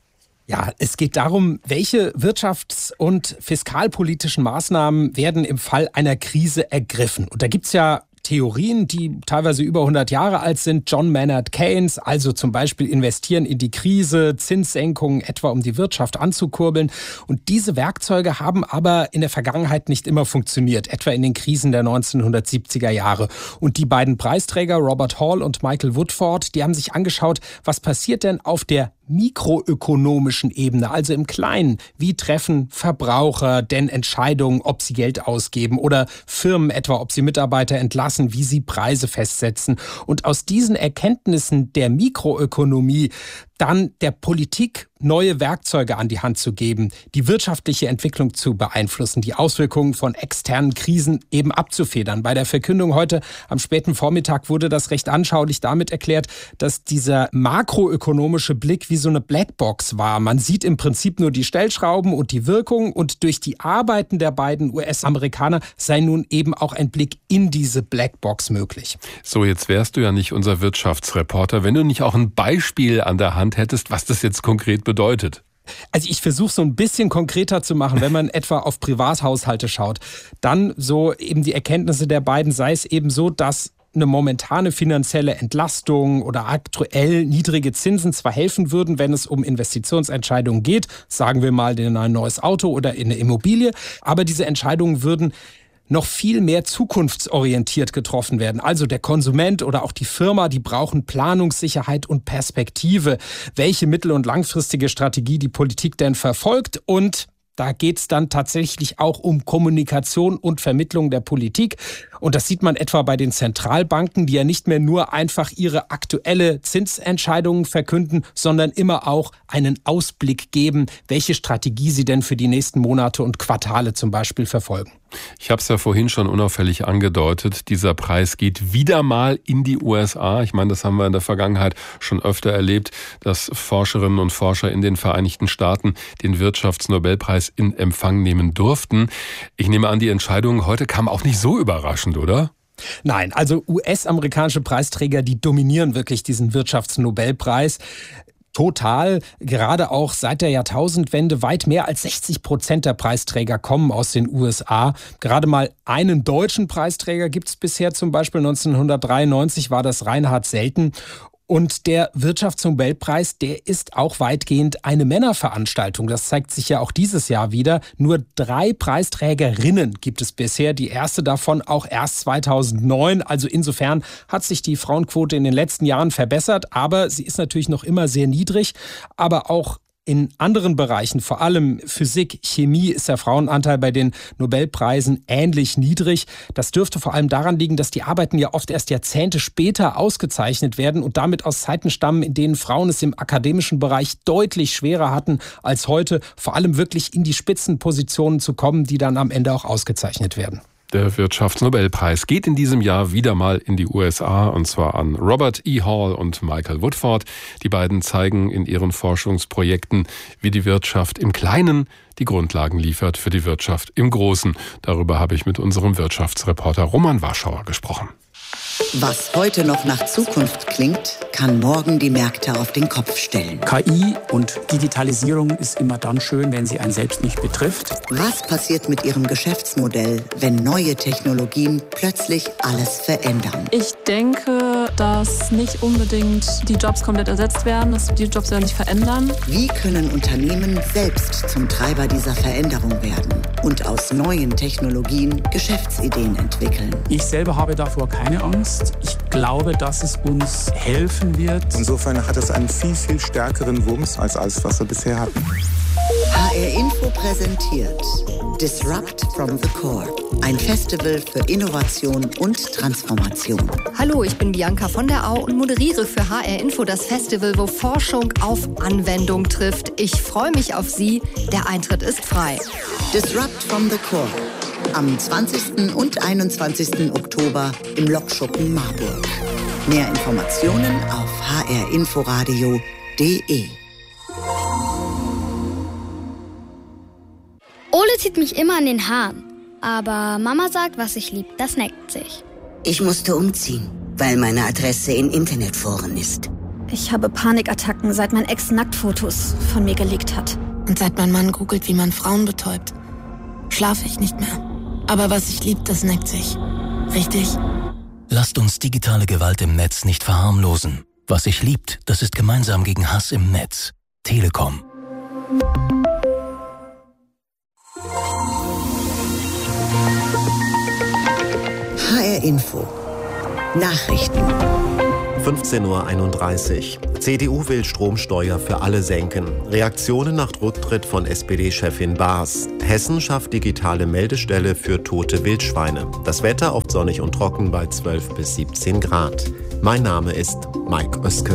S12: Ja, es geht darum, welche wirtschafts- und fiskalpolitischen Maßnahmen werden im Fall einer Krise ergriffen. Und da gibt's ja Theorien, die teilweise über 100 Jahre alt sind. John Maynard Keynes, also zum Beispiel investieren in die Krise, Zinssenkungen etwa, um die Wirtschaft anzukurbeln. Und diese Werkzeuge haben aber in der Vergangenheit nicht immer funktioniert, etwa in den Krisen der 1970er Jahre. Und die beiden Preisträger, Robert Hall und Michael Woodford, die haben sich angeschaut, was passiert denn auf der mikroökonomischen Ebene, also im Kleinen. Wie treffen Verbraucher denn Entscheidungen, ob sie Geld ausgeben oder Firmen etwa, ob sie Mitarbeiter entlassen, wie sie Preise festsetzen. Und aus diesen Erkenntnissen der Mikroökonomie dann der Politik neue Werkzeuge an die Hand zu geben, die wirtschaftliche Entwicklung zu beeinflussen, die Auswirkungen von externen Krisen eben abzufedern. Bei der Verkündung heute am späten Vormittag wurde das recht anschaulich damit erklärt, dass dieser makroökonomische Blick wie so eine Blackbox war. Man sieht im Prinzip nur die Stellschrauben und die Wirkung und durch die Arbeiten der beiden US-Amerikaner sei nun eben auch ein Blick in diese Blackbox möglich.
S6: So, jetzt wärst du ja nicht unser Wirtschaftsreporter, wenn du nicht auch ein Beispiel an der Hand hättest, was das jetzt konkret bedeutet.
S12: Also ich versuche so ein bisschen konkreter zu machen, wenn man etwa auf Privathaushalte schaut. Dann so eben die Erkenntnisse der beiden, sei es eben so, dass eine momentane finanzielle Entlastung oder aktuell niedrige Zinsen zwar helfen würden, wenn es um Investitionsentscheidungen geht, sagen wir mal in ein neues Auto oder in eine Immobilie, aber diese Entscheidungen würden noch viel mehr zukunftsorientiert getroffen werden. Also der Konsument oder auch die Firma, die brauchen Planungssicherheit und Perspektive, welche mittel- und langfristige Strategie die Politik denn verfolgt. Und da geht es dann tatsächlich auch um Kommunikation und Vermittlung der Politik. Und das sieht man etwa bei den Zentralbanken, die ja nicht mehr nur einfach ihre aktuelle Zinsentscheidungen verkünden, sondern immer auch einen Ausblick geben, welche Strategie sie denn für die nächsten Monate und Quartale zum Beispiel verfolgen.
S6: Ich habe es ja vorhin schon unauffällig angedeutet, dieser Preis geht wieder mal in die USA. Ich meine, das haben wir in der Vergangenheit schon öfter erlebt, dass Forscherinnen und Forscher in den Vereinigten Staaten den Wirtschaftsnobelpreis in Empfang nehmen durften. Ich nehme an, die Entscheidung heute kam auch nicht so überraschend, oder?
S12: Nein, also US-amerikanische Preisträger, die dominieren wirklich diesen Wirtschaftsnobelpreis. Total, gerade auch seit der Jahrtausendwende, weit mehr als 60% der Preisträger kommen aus den USA. Gerade mal einen deutschen Preisträger gibt es bisher, zum Beispiel 1993 war das Reinhard Selten. Und der Wirtschaftsnobelpreis, der ist auch weitgehend eine Männerveranstaltung. Das zeigt sich ja auch dieses Jahr wieder. Nur 3 Preisträgerinnen gibt es bisher. Die erste davon auch erst 2009. Also insofern hat sich die Frauenquote in den letzten Jahren verbessert. Aber sie ist natürlich noch immer sehr niedrig. Aber auch in anderen Bereichen, vor allem Physik, Chemie, ist der Frauenanteil bei den Nobelpreisen ähnlich niedrig. Das dürfte vor allem daran liegen, dass die Arbeiten ja oft erst Jahrzehnte später ausgezeichnet werden und damit aus Zeiten stammen, in denen Frauen es im akademischen Bereich deutlich schwerer hatten als heute, vor allem wirklich in die Spitzenpositionen zu kommen, die dann am Ende auch ausgezeichnet werden.
S6: Der Wirtschaftsnobelpreis geht in diesem Jahr wieder mal in die USA, und zwar an Robert E. Hall und Michael Woodford. Die beiden zeigen in ihren Forschungsprojekten, wie die Wirtschaft im Kleinen die Grundlagen liefert für die Wirtschaft im Großen. Darüber habe ich mit unserem Wirtschaftsreporter Roman Warschauer gesprochen.
S1: Was heute noch nach Zukunft klingt, kann morgen die Märkte auf den Kopf stellen.
S13: KI und Digitalisierung ist immer dann schön, wenn sie einen selbst nicht betrifft.
S1: Was passiert mit Ihrem Geschäftsmodell, wenn neue Technologien plötzlich alles verändern?
S14: Ich denke, dass nicht unbedingt die Jobs komplett ersetzt werden, dass die Jobs werden sich verändern.
S1: Wie können Unternehmen selbst zum Treiber dieser Veränderung werden und aus neuen Technologien Geschäftsideen entwickeln?
S13: Ich selber habe davor keine Angst. Ich glaube, dass es uns helfen wird.
S15: Insofern hat es einen viel, viel stärkeren Wumms als alles, was wir bisher hatten.
S1: HR Info präsentiert Disrupt from the Core, ein Festival für Innovation und Transformation.
S16: Hallo, ich bin Bianca von der Au und moderiere für HR Info das Festival, wo Forschung auf Anwendung trifft. Ich freue mich auf Sie. Der Eintritt ist frei.
S1: Disrupt from the Core. Am 20. und 21. Oktober im Lokschuppen Marburg. Mehr Informationen auf hrinforadio.de.
S17: Ole zieht mich immer an den Haaren. Aber Mama sagt, was ich lieb, das neckt sich.
S18: Ich musste umziehen, weil meine Adresse in Internetforen ist.
S17: Ich habe Panikattacken, seit mein Ex Nacktfotos von mir geleakt hat.
S19: Und seit mein Mann googelt, wie man Frauen betäubt, schlafe ich nicht mehr. Aber was ich lieb, das neckt sich. Richtig?
S20: Lasst uns digitale Gewalt im Netz nicht verharmlosen. Was sich liebt, das ist gemeinsam gegen Hass im Netz. Telekom.
S1: HR Info. Nachrichten.
S2: 15:31 Uhr. CDU will Stromsteuer für alle senken. Reaktionen nach Rücktritt von SPD-Chefin Baas. Hessen schafft digitale Meldestelle für tote Wildschweine. Das Wetter oft sonnig und trocken bei 12 bis 17 Grad. Mein Name ist Mike Oeske.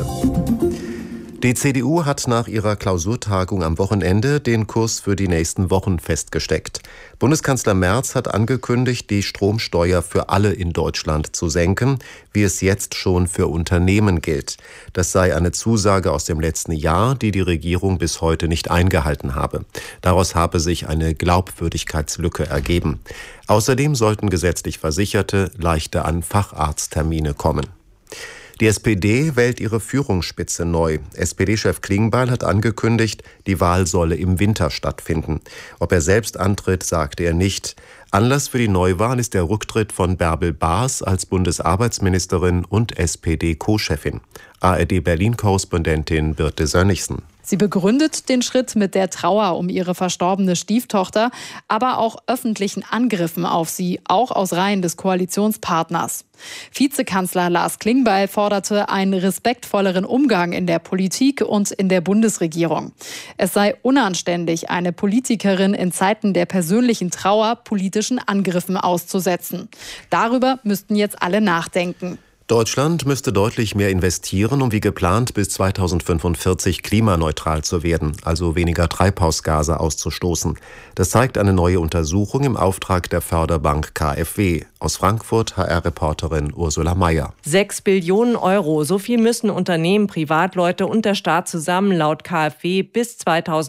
S2: Die CDU hat nach ihrer Klausurtagung am Wochenende den Kurs für die nächsten Wochen festgesteckt. Bundeskanzler Merz hat angekündigt, die Stromsteuer für alle in Deutschland zu senken, wie es jetzt schon für Unternehmen gilt. Das sei eine Zusage aus dem letzten Jahr, die die Regierung bis heute nicht eingehalten habe. Daraus habe sich eine Glaubwürdigkeitslücke ergeben. Außerdem sollten gesetzlich Versicherte leichter an Facharzttermine kommen. Die SPD wählt ihre Führungsspitze neu. SPD-Chef Klingbeil hat angekündigt, die Wahl solle im Winter stattfinden. Ob er selbst antritt, sagte er nicht. Anlass für die Neuwahl ist der Rücktritt von Bärbel Baas als Bundesarbeitsministerin und SPD-Co-Chefin. ARD-Berlin-Korrespondentin Birte Sönnigsen.
S21: Sie begründet den Schritt mit der Trauer um ihre verstorbene Stieftochter, aber auch öffentlichen Angriffen auf sie, auch aus Reihen des Koalitionspartners. Vizekanzler Lars Klingbeil forderte einen respektvolleren Umgang in der Politik und in der Bundesregierung. Es sei unanständig, eine Politikerin in Zeiten der persönlichen Trauer politischen Angriffen auszusetzen. Darüber müssten jetzt alle nachdenken.
S2: Deutschland müsste deutlich mehr investieren, um wie geplant bis 2045 klimaneutral zu werden, also weniger Treibhausgase auszustoßen. Das zeigt eine neue Untersuchung im Auftrag der Förderbank KfW. Aus Frankfurt HR-Reporterin Ursula Mayer.
S22: 6 Billionen Euro, so viel müssen Unternehmen, Privatleute und der Staat zusammen laut KfW bis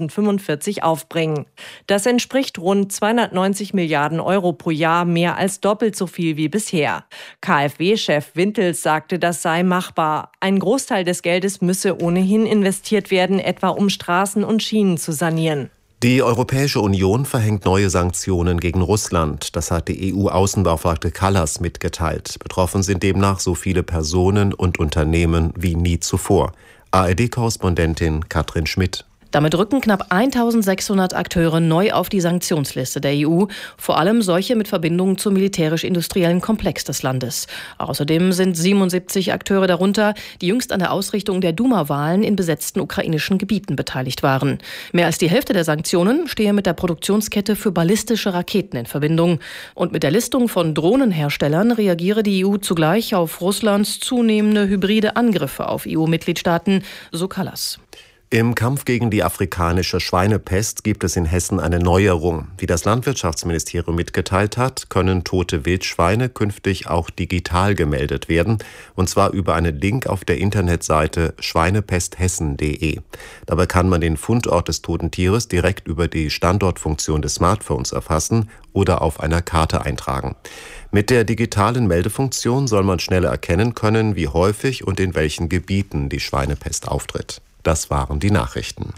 S22: 2045 aufbringen. Das entspricht rund 290 Milliarden Euro pro Jahr, mehr als doppelt so viel wie bisher. KfW-Chef Wintels sagte, das sei machbar. Ein Großteil des Geldes müsse ohnehin investiert werden, etwa um Straßen und Schienen zu sanieren.
S2: Die Europäische Union verhängt neue Sanktionen gegen Russland. Das hat die EU-Außenbeauftragte Kallas mitgeteilt. Betroffen sind demnach so viele Personen und Unternehmen wie nie zuvor. ARD-Korrespondentin Katrin Schmidt.
S23: Damit rücken knapp 1600 Akteure neu auf die Sanktionsliste der EU, vor allem solche mit Verbindungen zum militärisch-industriellen Komplex des Landes. Außerdem sind 77 Akteure darunter, die jüngst an der Ausrichtung der Duma-Wahlen in besetzten ukrainischen Gebieten beteiligt waren. Mehr als die Hälfte der Sanktionen stehe mit der Produktionskette für ballistische Raketen in Verbindung. Und mit der Listung von Drohnenherstellern reagiere die EU zugleich auf Russlands zunehmende hybride Angriffe auf EU-Mitgliedstaaten, so Kallas.
S2: Im Kampf gegen die afrikanische Schweinepest gibt es in Hessen eine Neuerung. Wie das Landwirtschaftsministerium mitgeteilt hat, können tote Wildschweine künftig auch digital gemeldet werden, und zwar über einen Link auf der Internetseite schweinepesthessen.de. Dabei kann man den Fundort des toten Tieres direkt über die Standortfunktion des Smartphones erfassen oder auf einer Karte eintragen. Mit der digitalen Meldefunktion soll man schneller erkennen können, wie häufig und in welchen Gebieten die Schweinepest auftritt. Das waren die Nachrichten.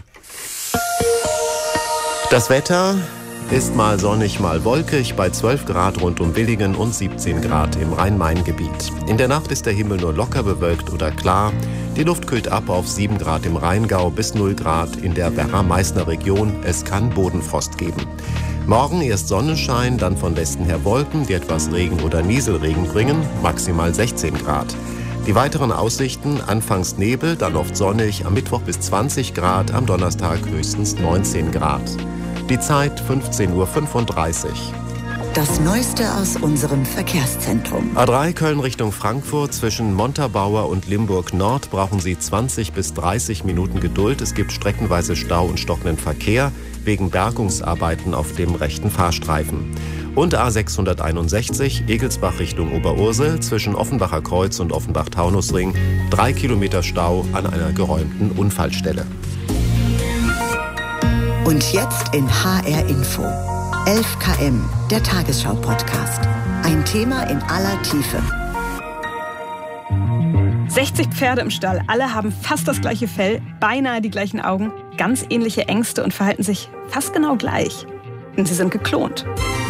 S2: Das Wetter ist mal sonnig, mal wolkig, bei 12 Grad rund um Willingen und 17 Grad im Rhein-Main-Gebiet. In der Nacht ist der Himmel nur locker bewölkt oder klar. Die Luft kühlt ab auf 7 Grad im Rheingau bis 0 Grad in der Werra-Meißner Region. Es kann Bodenfrost geben. Morgen erst Sonnenschein, dann von Westen her Wolken, die etwas Regen oder Nieselregen bringen, maximal 16 Grad. Die weiteren Aussichten: anfangs Nebel, dann oft sonnig, am Mittwoch bis 20 Grad, am Donnerstag höchstens 19 Grad. Die Zeit 15:35 Uhr.
S1: Das Neueste aus unserem Verkehrszentrum.
S2: A3 Köln Richtung Frankfurt. Zwischen Montabaur und Limburg Nord brauchen Sie 20 bis 30 Minuten Geduld. Es gibt streckenweise Stau und stockenden Verkehr wegen Bergungsarbeiten auf dem rechten Fahrstreifen. Und A661 Egelsbach Richtung Oberursel. Zwischen Offenbacher Kreuz und Offenbach-Taunusring 3 Kilometer Stau an einer geräumten Unfallstelle.
S1: Und jetzt in HR Info. 11 km, der Tagesschau-Podcast. Ein Thema in aller Tiefe.
S3: 60 Pferde im Stall, alle haben fast das gleiche Fell, beinahe die gleichen Augen, ganz ähnliche Ängste und verhalten sich fast genau gleich. Denn sie sind geklont.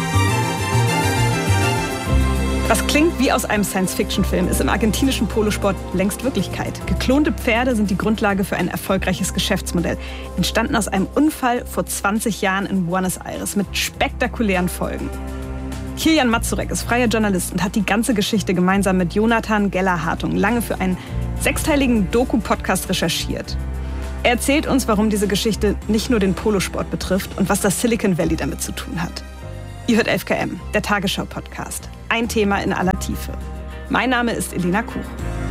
S3: Was klingt wie aus einem Science-Fiction-Film, ist im argentinischen Polosport längst Wirklichkeit. Geklonte Pferde sind die Grundlage für ein erfolgreiches Geschäftsmodell. Entstanden aus einem Unfall vor 20 Jahren in Buenos Aires mit spektakulären Folgen. Kilian Mazurek ist freier Journalist und hat die ganze Geschichte gemeinsam mit Jonathan Geller-Hartung lange für einen 6-teiligen Doku-Podcast recherchiert. Er erzählt uns, warum diese Geschichte nicht nur den Polosport betrifft und was das Silicon Valley damit zu tun hat. Ihr hört 11 km, der Tagesschau-Podcast. Ein Thema in aller Tiefe. Mein Name ist Elena Kuch.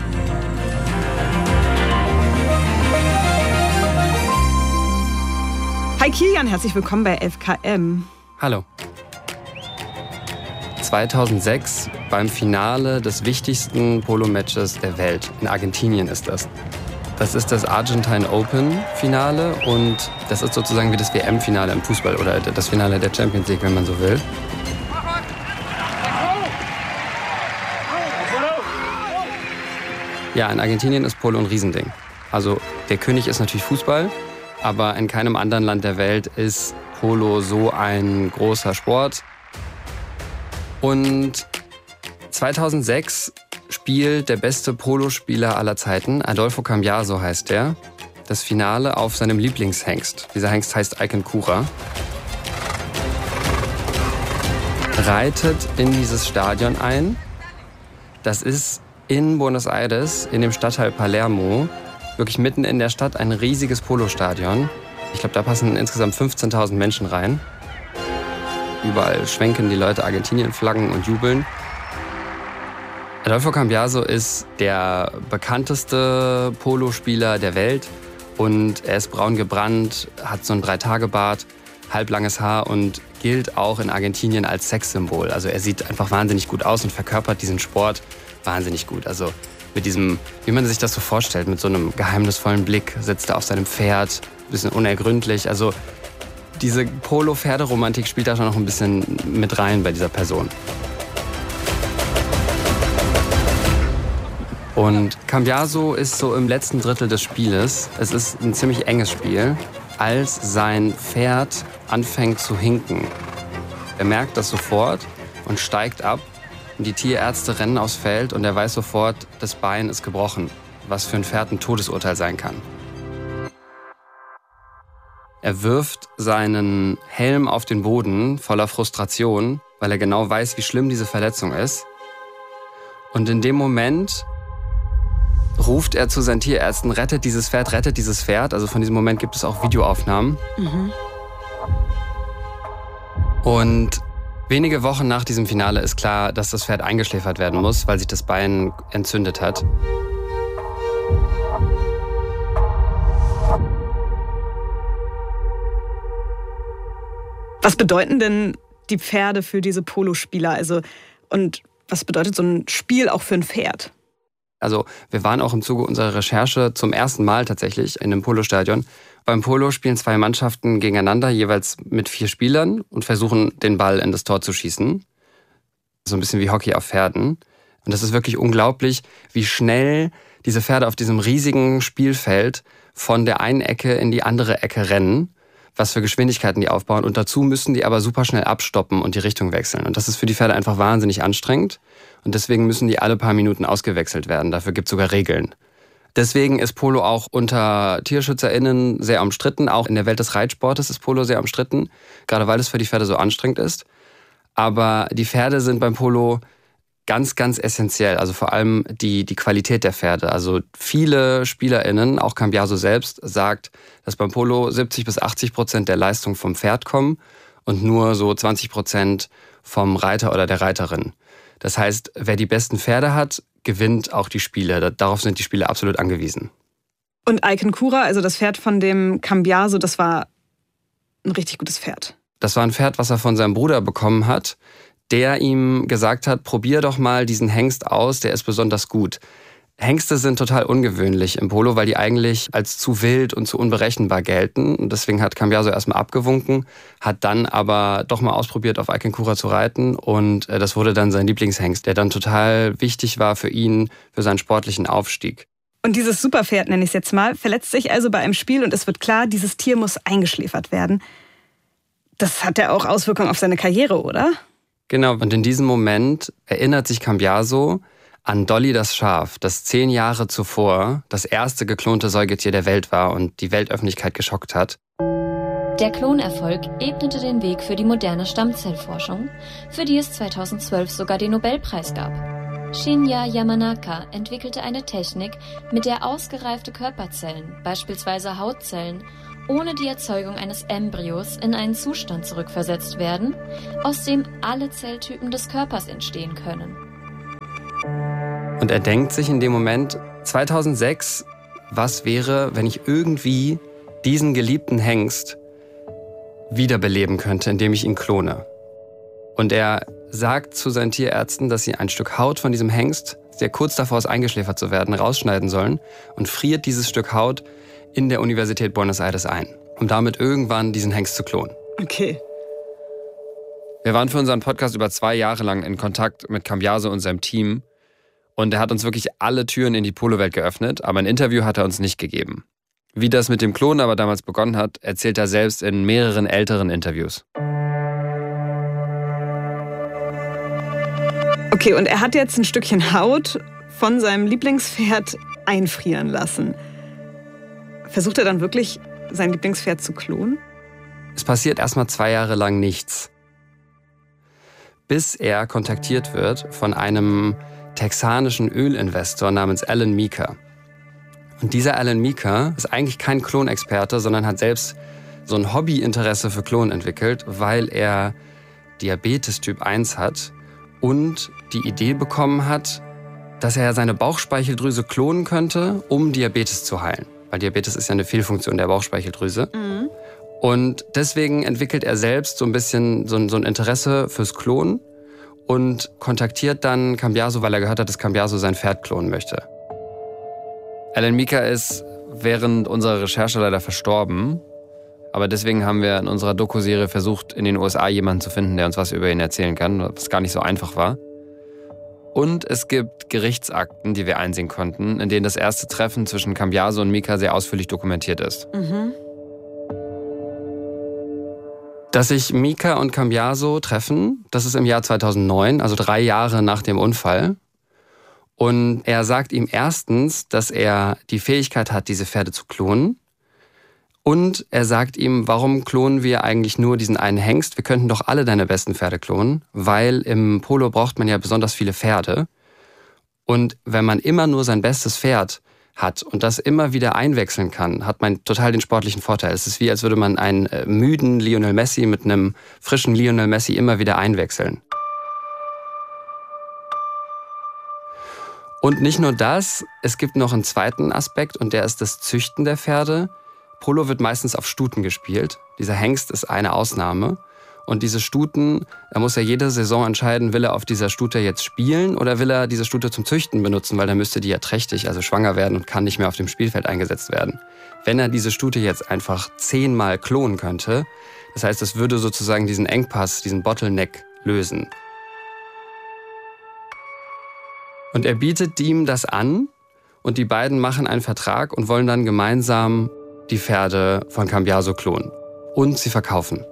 S3: Hi Kilian, herzlich willkommen bei 11 km.
S5: Hallo. 2006 beim Finale des wichtigsten Polo-Matches der Welt. In Argentinien ist das. Das ist das Argentine Open-Finale und das ist sozusagen wie das WM-Finale im Fußball oder das Finale der Champions League, wenn man so will. Ja, in Argentinien ist Polo ein Riesending. Also der König ist natürlich Fußball, aber in keinem anderen Land der Welt ist Polo so ein großer Sport. Und 2006 spielt der beste Polospieler aller Zeiten, Adolfo Cambiaso heißt der, das Finale auf seinem Lieblingshengst. Dieser Hengst heißt Aycan Cura. Reitet in dieses Stadion ein. Das ist in Buenos Aires, in dem Stadtteil Palermo, wirklich mitten in der Stadt, ein riesiges Polostadion. Ich glaube, da passen insgesamt 15.000 Menschen rein. Überall schwenken die Leute Argentinien-Flaggen und jubeln. Adolfo Cambiaso ist der bekannteste Polospieler der Welt und er ist braun gebrannt, hat so einen 3-Tage-Bart, halblanges Haar und gilt auch in Argentinien als Sexsymbol. Also er sieht einfach wahnsinnig gut aus und verkörpert diesen Sport wahnsinnig gut. Also mit diesem, wie man sich das so vorstellt, mit so einem geheimnisvollen Blick, sitzt er auf seinem Pferd, ein bisschen unergründlich. Also diese Polo-Pferderomantik spielt da schon noch ein bisschen mit rein bei dieser Person. Und Cambiaso ist so im letzten Drittel des Spieles. Es ist ein ziemlich enges Spiel, als sein Pferd anfängt zu hinken. Er merkt das sofort und steigt ab. Und die Tierärzte rennen aufs Feld und er weiß sofort, das Bein ist gebrochen, was für ein Pferd ein Todesurteil sein kann. Er wirft seinen Helm auf den Boden voller Frustration, weil er genau weiß, wie schlimm diese Verletzung ist. Und in dem Moment ruft er zu seinen Tierärzten, rettet dieses Pferd. Also von diesem Moment gibt es auch Videoaufnahmen. Und wenige Wochen nach diesem Finale ist klar, dass das Pferd eingeschläfert werden muss, weil sich das Bein entzündet hat.
S3: Was bedeuten denn die Pferde für diese Polospieler? Und was bedeutet so ein Spiel auch für ein Pferd?
S5: Also wir waren auch im Zuge unserer Recherche zum ersten Mal tatsächlich in einem Polostadion. Beim Polo spielen 2 Mannschaften gegeneinander, jeweils mit 4 Spielern und versuchen, den Ball in das Tor zu schießen. So ein bisschen wie Hockey auf Pferden. Und das ist wirklich unglaublich, wie schnell diese Pferde auf diesem riesigen Spielfeld von der einen Ecke in die andere Ecke rennen, was für Geschwindigkeiten die aufbauen. Und dazu müssen die aber super schnell abstoppen und die Richtung wechseln. Und das ist für die Pferde einfach wahnsinnig anstrengend. Und deswegen müssen die alle paar Minuten ausgewechselt werden. Dafür gibt es sogar Regeln. Deswegen ist Polo auch unter TierschützerInnen sehr umstritten. Auch in der Welt des Reitsportes ist Polo sehr umstritten, gerade weil es für die Pferde so anstrengend ist. Aber die Pferde sind beim Polo ganz, ganz essentiell. Also vor allem die Qualität der Pferde. Also viele SpielerInnen, auch Cambiaso selbst, sagt, dass beim Polo 70-80% der Leistung vom Pferd kommen und nur so 20% vom Reiter oder der Reiterin. Das heißt, wer die besten Pferde hat, gewinnt auch die Spiele. Darauf sind die Spieler absolut angewiesen.
S3: Und Aykankura, also das Pferd von dem Cambiaso, das war ein richtig gutes Pferd.
S5: Das war ein Pferd, was er von seinem Bruder bekommen hat, der ihm gesagt hat, probier doch mal diesen Hengst aus, der ist besonders gut. Hengste sind total ungewöhnlich im Polo, weil die eigentlich als zu wild und zu unberechenbar gelten. Und deswegen hat Cambiaso erstmal abgewunken, hat dann aber doch mal ausprobiert, auf Aykankura zu reiten. Und das wurde dann sein Lieblingshengst, der dann total wichtig war für ihn, für seinen sportlichen Aufstieg.
S3: Und dieses Superpferd, nenne ich es jetzt mal, verletzt sich also bei einem Spiel und es wird klar, dieses Tier muss eingeschläfert werden. Das hat ja auch Auswirkungen auf seine Karriere, oder?
S5: Genau, und in diesem Moment erinnert sich Cambiaso an Dolly das Schaf, das 10 Jahre zuvor das erste geklonte Säugetier der Welt war und die Weltöffentlichkeit geschockt hat.
S4: Der Klonerfolg ebnete den Weg für die moderne Stammzellforschung, für die es 2012 sogar den Nobelpreis gab. Shinya Yamanaka entwickelte eine Technik, mit der ausgereifte Körperzellen, beispielsweise Hautzellen, ohne die Erzeugung eines Embryos in einen Zustand zurückversetzt werden, aus dem alle Zelltypen des Körpers entstehen können.
S5: Und er denkt sich in dem Moment, 2006, was wäre, wenn ich irgendwie diesen geliebten Hengst wiederbeleben könnte, indem ich ihn klone. Und er sagt zu seinen Tierärzten, dass sie ein Stück Haut von diesem Hengst, der kurz davor ist, eingeschläfert zu werden, rausschneiden sollen und friert dieses Stück Haut in der Universität Buenos Aires ein, um damit irgendwann diesen Hengst zu klonen.
S3: Okay.
S5: Wir waren für unseren Podcast über 2 Jahre lang in Kontakt mit Cambiaso und seinem Team. Und er hat uns wirklich alle Türen in die Polowelt geöffnet, aber ein Interview hat er uns nicht gegeben. Wie das mit dem Klonen aber damals begonnen hat, erzählt er selbst in mehreren älteren Interviews.
S3: Okay, und er hat jetzt ein Stückchen Haut von seinem Lieblingspferd einfrieren lassen. Versucht er dann wirklich, sein Lieblingspferd zu klonen?
S5: Es passiert erstmal 2 Jahre lang nichts. Bis er kontaktiert wird von einem texanischen Ölinvestor namens Alan Meeker. Und dieser Alan Meeker ist eigentlich kein Klonexperte, sondern hat selbst so ein Hobbyinteresse für Klonen entwickelt, weil er Diabetes Typ 1 hat und die Idee bekommen hat, dass er seine Bauchspeicheldrüse klonen könnte, um Diabetes zu heilen. Weil Diabetes ist ja eine Fehlfunktion der Bauchspeicheldrüse. Mhm. Und deswegen entwickelt er selbst so ein bisschen so ein Interesse fürs Klonen und kontaktiert dann Cambiaso, weil er gehört hat, dass Cambiaso sein Pferd klonen möchte. Alan Meeker ist während unserer Recherche leider verstorben. Aber deswegen haben wir in unserer Doku-Serie versucht, in den USA jemanden zu finden, der uns was über ihn erzählen kann, was gar nicht so einfach war. Und es gibt Gerichtsakten, die wir einsehen konnten, in denen das erste Treffen zwischen Cambiaso und Meeker sehr ausführlich dokumentiert ist. Mhm. Dass sich Meeker und Cambiaso treffen, das ist im Jahr 2009, also 3 Jahre nach dem Unfall. Und er sagt ihm erstens, dass er die Fähigkeit hat, diese Pferde zu klonen. Und er sagt ihm, warum klonen wir eigentlich nur diesen einen Hengst? Wir könnten doch alle deine besten Pferde klonen, weil im Polo braucht man ja besonders viele Pferde. Und wenn man immer nur sein bestes Pferd hat und das immer wieder einwechseln kann, hat man total den sportlichen Vorteil. Es ist wie, als würde man einen müden Lionel Messi mit einem frischen Lionel Messi immer wieder einwechseln. Und nicht nur das, es gibt noch einen zweiten Aspekt und der ist das Züchten der Pferde. Polo wird meistens auf Stuten gespielt. Dieser Hengst ist eine Ausnahme. Und diese Stuten, er muss ja jede Saison entscheiden, will er auf dieser Stute jetzt spielen oder will er diese Stute zum Züchten benutzen, weil dann müsste die ja trächtig, also schwanger werden und kann nicht mehr auf dem Spielfeld eingesetzt werden. Wenn er diese Stute jetzt einfach 10-mal klonen könnte, das heißt, es würde sozusagen diesen Engpass, diesen Bottleneck lösen. Und er bietet ihm das an und die beiden machen einen Vertrag und wollen dann gemeinsam die Pferde von Cambiaso klonen. Und sie verkaufen.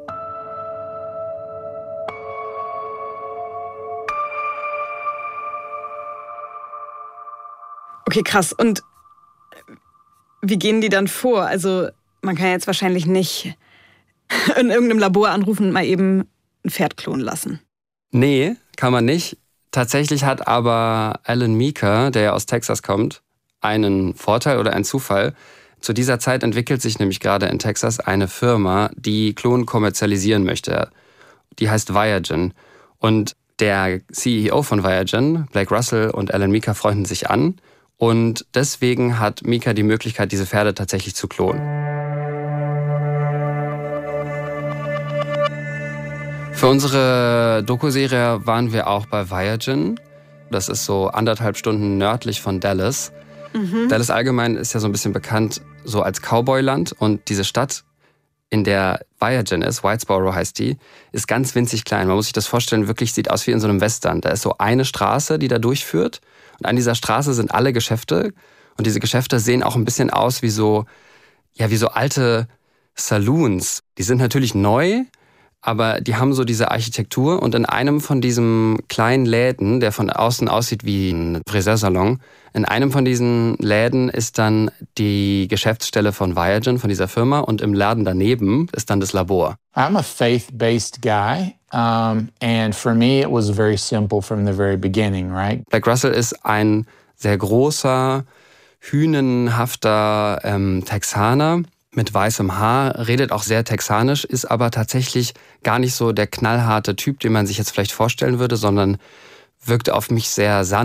S3: Okay, krass. Und wie gehen die dann vor? Also man kann jetzt wahrscheinlich nicht in irgendeinem Labor anrufen und mal eben ein Pferd klonen lassen.
S5: Nee, kann man nicht. Tatsächlich hat aber Alan Meeker, der ja aus Texas kommt, einen Vorteil oder einen Zufall. Zu dieser Zeit entwickelt sich nämlich gerade in Texas eine Firma, die Klonen kommerzialisieren möchte. Die heißt Viagen. Und der CEO von Viagen, Blake Russell und Alan Meeker freunden sich an. Und deswegen hat Meeker die Möglichkeit, diese Pferde tatsächlich zu klonen. Für unsere Dokuserie waren wir auch bei Viagen. Das ist so 1,5 Stunden nördlich von Dallas. Dallas allgemein ist ja so ein bisschen bekannt so als Cowboyland. Und diese Stadt, in der Viagen ist, Whitesboro heißt die, ist ganz winzig klein. Man muss sich das vorstellen, wirklich sieht aus wie in so einem Western. Da ist so eine Straße, die da durchführt. Und an dieser Straße sind alle Geschäfte. Und diese Geschäfte sehen auch ein bisschen aus wie so alte Saloons. Die sind natürlich neu, aber die haben so diese Architektur. Und in einem von diesen kleinen Läden, der von außen aussieht wie ein Friseursalon, in einem von diesen Läden ist dann die Geschäftsstelle von Viagen, von dieser Firma. Und im Laden daneben ist dann das Labor.
S7: I'm a faith-based guy. And for me, it was very simple from the very beginning, right?
S5: Blake Russell ist ein sehr großer, hünenhafter Texaner mit weißem Haar, redet auch sehr texanisch, ist aber tatsächlich gar nicht so der knallharte Typ, den man sich jetzt vielleicht vorstellen würde, sondern wirkt auf mich sehr sanft.